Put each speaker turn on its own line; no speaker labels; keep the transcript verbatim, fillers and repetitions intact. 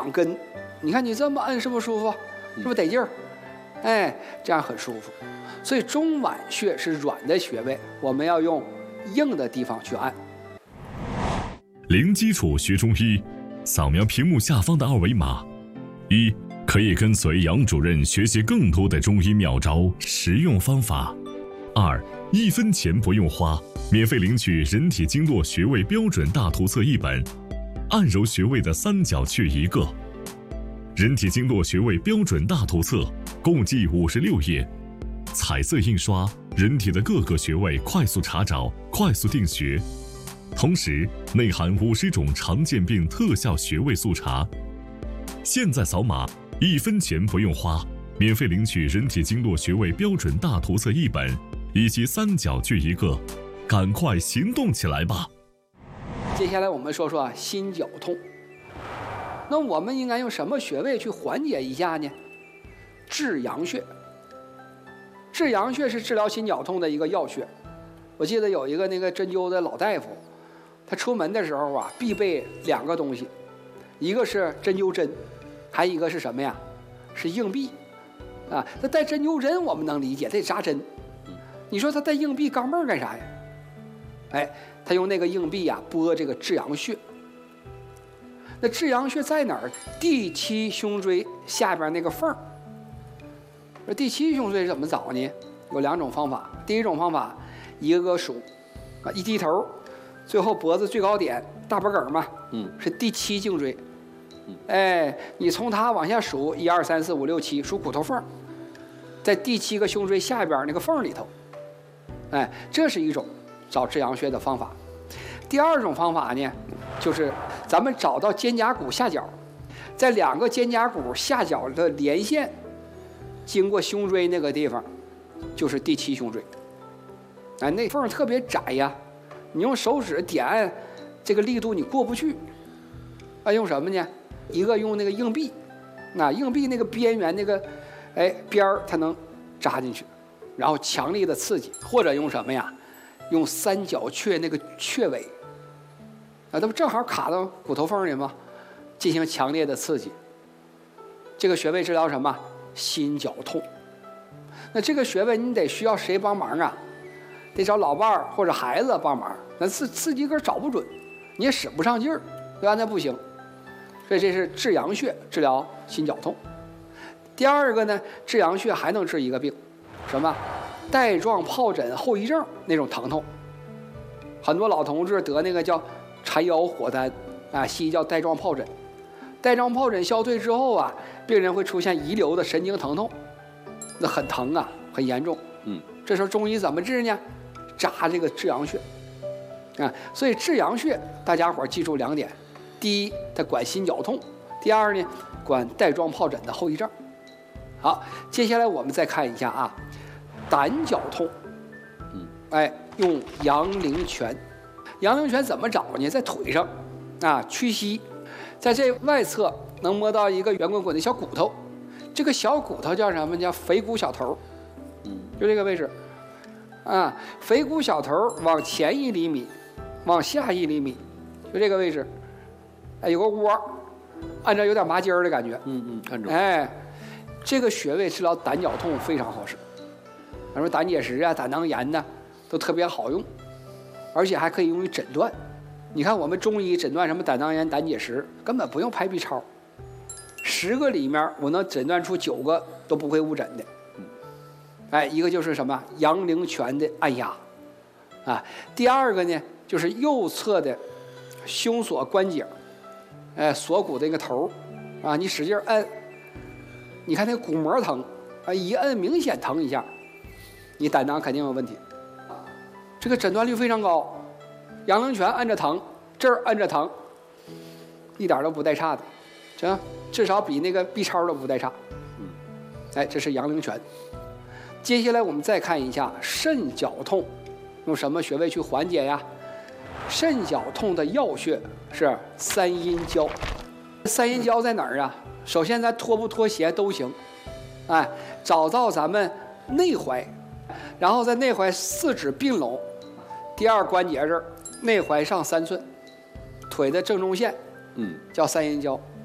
掌根，你看你这么按是不是舒服？是不是得劲儿？哎，这样很舒服。所以中脘穴是软的穴位，我们要用硬的地方去按。
零基础学中医，扫描屏幕下方的二维码，一可以跟随杨主任学习更多的中医妙招、实用方法；二一分钱不用花，免费领取人体经络穴位标准大图册一本，按揉穴位的三角穴一个。人体经络穴位标准大图册共计五十六页，彩色印刷，人体的各个穴位快速查找、快速定穴。同时内含五十种常见病特效穴位速查。现在扫码，一分钱不用花，免费领取人体经络穴位标准大图册一本，以及三角穴一个，赶快行动起来吧！
接下来我们说说啊，心绞痛。那我们应该用什么穴位去缓解一下呢？至阳穴。至阳穴是治疗心绞痛的一个要穴。我记得有一个那个针灸的老大夫，他出门的时候啊，必备两个东西，一个是针灸针，还有一个是什么呀？是硬币。啊，他带针灸针我们能理解，得扎针。你说他带硬币钢镚干啥呀？哎，他用那个硬币啊拨这个至阳穴。那至阳穴在哪儿？第七胸椎下边那个缝儿。这第七胸椎怎么找呢？有两种方法。第一种方法，一个个数，啊，一低头，最后脖子最高点大脖梗嘛，嗯，是第七颈椎。嗯，哎，你从它往下数，一二三四五六七，数骨头缝，在第七个胸椎下边那个缝里头。哎，这是一种找至阳穴的方法。第二种方法呢，就是咱们找到肩胛骨下角，在两个肩胛骨下角的连线，经过胸椎那个地方，就是第七胸椎。哎，那缝特别窄呀，你用手指点按，这个力度你过不去。啊，用什么呢？一个用那个硬币，那硬币那个边缘那个，哎边儿它能扎进去，然后强力的刺激，或者用什么呀？用三角穴那个穴位。啊，它不正好卡到骨头缝里吗？进行强烈的刺激。这个穴位治疗什么？心绞痛。那这个穴位你得需要谁帮忙啊？得找老伴儿或者孩子帮忙。那自自己个儿找不准，你也使不上劲儿，对吧？那不行。所以这是至阳穴治疗心绞痛。第二个呢，至阳穴还能治一个病，什么？带状疱疹后遗症那种疼痛。很多老同志得那个叫缠腰火丹啊，西医叫带状疱疹。带状疱疹消退之后啊，病人会出现遗留的神经疼痛，那很疼啊，很严重。嗯，这时候中医怎么治呢？扎这个至阳穴啊。所以至阳穴大家伙记住两点：第一，它管心绞痛；第二呢，管带状疱疹的后遗症。好，接下来我们再看一下啊，胆绞痛。嗯，哎，用阳陵泉。阳陵泉怎么找呢？在腿上，啊，屈膝，在这外侧能摸到一个圆滚滚的小骨头，这个小骨头叫什么？叫腓骨小头，嗯，就这个位置，啊，腓骨小头往前一厘米，往下一厘米，就这个位置，哎，有个窝，按照有点麻筋儿的感觉，
嗯嗯，看着，
哎，这个穴位治疗胆绞痛非常好使，比如说胆结石啊、胆囊炎呐、啊，都特别好用。而且还可以用于诊断。你看我们中医诊断什么胆囊炎、胆结石，根本不用拍 B 超，十个里面我能诊断出九个都不会误诊的。哎，一个就是什么阳陵泉的按压啊，第二个呢就是右侧的胸锁关节，哎，锁骨的那个头啊，你使劲摁，你看那个骨膜疼啊，一摁明显疼一下，你胆囊肯定有问题。这个诊断率非常高，阳陵泉按着疼，这儿按着疼，一点都不带差的，行，至少比那个 B 超都不带差。嗯，哎，这是阳陵泉。接下来我们再看一下肾绞痛，用什么穴位去缓解呀？肾绞痛的要穴是三阴交。三阴交在哪儿啊？首先咱脱不脱鞋都行，哎，找到咱们内踝，然后在内踝四指并拢。第二关节这儿，内踝上三寸，腿的正中线，嗯，叫三阴交。